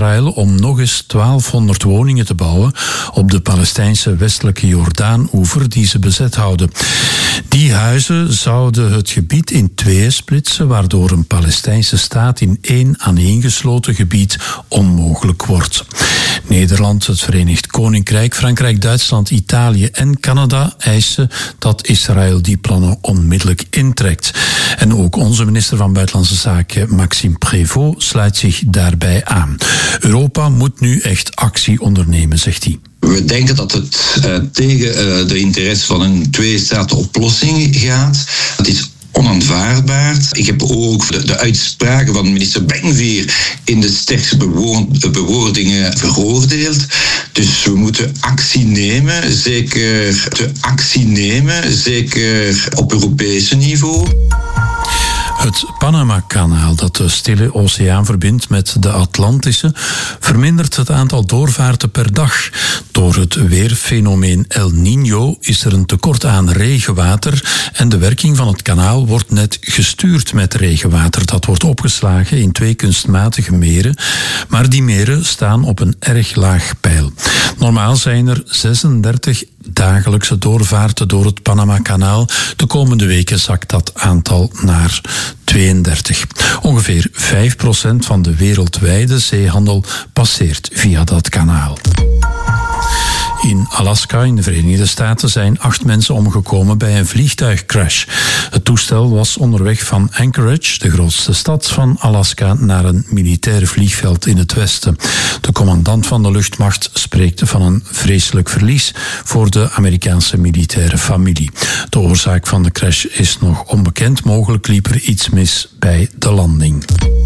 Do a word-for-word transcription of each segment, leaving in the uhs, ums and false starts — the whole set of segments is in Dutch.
Israël om nog eens twaalfhonderd woningen te bouwen op de Palestijnse westelijke Jordaan-oever die ze bezet houden. Die huizen zouden het gebied in tweeën splitsen, waardoor een Palestijnse staat in één aaneengesloten gebied onmogelijk wordt. Nederland, het Verenigd Koninkrijk, Frankrijk, Duitsland, Italië en Canada eisen dat Israël die plannen onmiddellijk intrekt. En ook onze minister van Buitenlandse Zaken, Maxime Prévost, sluit zich daarbij aan. Europa moet nu echt actie ondernemen, zegt hij. We denken dat het uh, tegen uh, de interesse van een twee-staten-oplossing gaat. Het is onaanvaardbaar. Ik heb ook de, de uitspraken van minister Ben-Gvir in de sterkste bewoord, bewoordingen veroordeeld. Dus we moeten actie nemen, zeker de actie nemen, zeker op Europese niveau. Het Panama-kanaal, dat de Stille Oceaan verbindt met de Atlantische, vermindert het aantal doorvaarten per dag. Door het weerfenomeen El Niño is er een tekort aan regenwater en de werking van het kanaal wordt net gestuurd met regenwater. Dat wordt opgeslagen in twee kunstmatige meren, maar die meren staan op een erg laag peil. Normaal zijn er zesendertig dagelijkse doorvaarten door het Panama-kanaal. De komende weken zakt dat aantal naar tweeëndertig. Ongeveer vijf procent van de wereldwijde zeehandel passeert via dat kanaal. In Alaska, in de Verenigde Staten, zijn acht mensen omgekomen bij een vliegtuigcrash. Het toestel was onderweg van Anchorage, de grootste stad van Alaska, naar een militair vliegveld in het westen. De commandant van de luchtmacht spreekt van een vreselijk verlies voor de Amerikaanse militaire familie. De oorzaak van de crash is nog onbekend. Mogelijk liep er iets mis bij de landing.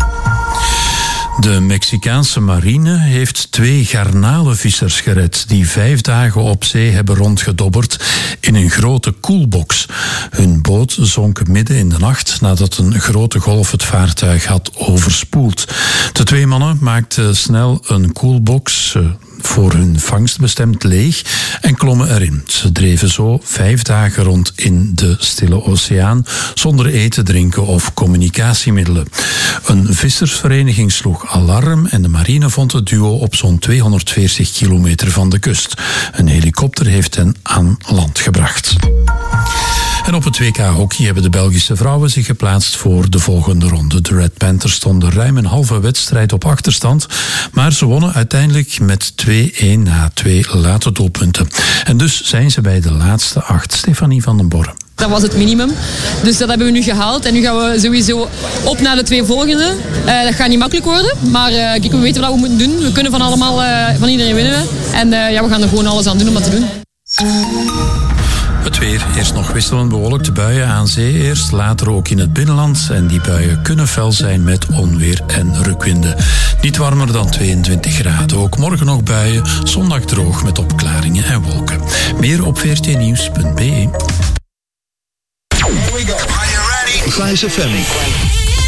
De Mexicaanse marine heeft twee garnalenvissers gered die vijf dagen op zee hebben rondgedobberd in een grote koelbox. Hun boot zonk midden in de nacht nadat een grote golf het vaartuig had overspoeld. De twee mannen maakten snel een koelbox voor hun vangst bestemd leeg en klommen erin. Ze dreven zo vijf dagen rond in de Stille Oceaan zonder eten, drinken of communicatiemiddelen. Een vissersvereniging sloeg alarm en de marine vond het duo op zo'n tweehonderdveertig kilometer van de kust. Een helikopter heeft hen aan land gebracht. En op het W K hockey hebben de Belgische vrouwen zich geplaatst voor de volgende ronde. De Red Panthers stonden ruim een halve wedstrijd op achterstand, maar ze wonnen uiteindelijk met twee-een na twee late doelpunten. En dus zijn ze bij de laatste acht. Stefanie van den Borre. Dat was het minimum. Dus dat hebben we nu gehaald. En nu gaan we sowieso op naar de twee volgende. Uh, dat gaat niet makkelijk worden. Maar uh, kijk, we weten wat we moeten doen. We kunnen van allemaal, uh, van iedereen winnen. En uh, ja, we gaan er gewoon alles aan doen om dat te doen. Het weer, eerst nog wisselend bewolkte buien aan zee eerst, later ook in het binnenland. En die buien kunnen fel zijn met onweer en rukwinden. Niet warmer dan tweeëntwintig graden. Ook morgen nog buien, zondag droog met opklaringen en wolken. Meer op v r t nieuws punt b e. Here we go. Are you ready? Vice F M.